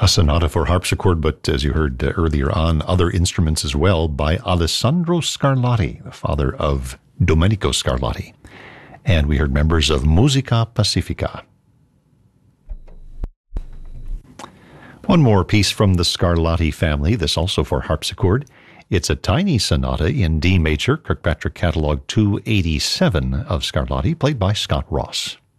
A sonata for harpsichord, but as you heard earlier on, other instruments as well by Alessandro Scarlatti, the father of Domenico Scarlatti. And we heard members of Musica Pacifica. One more piece from the Scarlatti family, this also for harpsichord. It's a tiny sonata in D major, Kirkpatrick Catalog 287 of Scarlatti, played by Scott Ross.